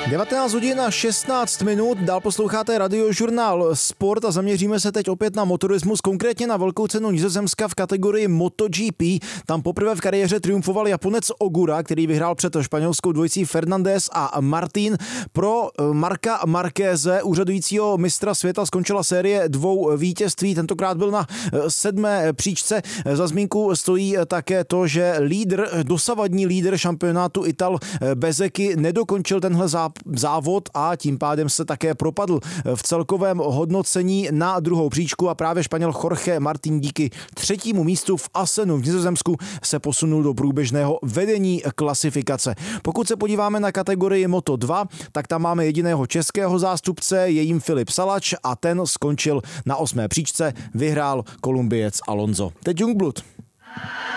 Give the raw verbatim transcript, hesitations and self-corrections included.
devatenáct hodin a šestnáct minut, dál posloucháte radiožurnál Sport a zaměříme se teď opět na motorismus, konkrétně na velkou cenu Nizozemska v kategorii MotoGP. Tam poprvé v kariéře triumfoval Japonec Ogura, který vyhrál před španělskou dvojicí Fernandez a Martin. Pro Marka Marqueze, úřadujícího mistra světa, skončila série dvou vítězství, tentokrát byl na sedmé příčce. Za zmínku stojí také to, že lídr, dosavadní lídr šampionátu Ital Bezzecchi nedokončil tenhle závod a tím pádem se také propadl v celkovém hodnocení na druhou příčku a právě Španěl Jorge Martin díky třetímu místu v Assenu v Nizozemsku se posunul do průběžného vedení klasifikace. Pokud se podíváme na kategorii Moto dva, tak tam máme jediného českého zástupce, je jím Filip Salač a ten skončil na osmé příčce, vyhrál Kolumbijec Alonso. Teď Jungblut.